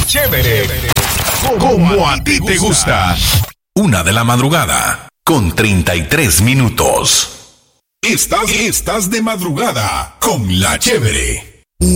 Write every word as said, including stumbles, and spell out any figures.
Chévere. Como a ti te gusta. Una de la madrugada con treinta y tres minutos. Estás, estás de madrugada con La Chévere.